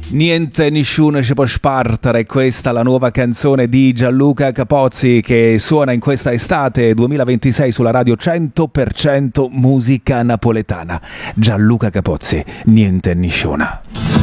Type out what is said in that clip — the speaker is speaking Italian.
Niente, nessuno ci può spartare, questa è la nuova canzone di Gianluca Capozzi che suona in questa estate 2026 sulla radio 100% musica napoletana. Gianluca Capozzi, niente, nessuno.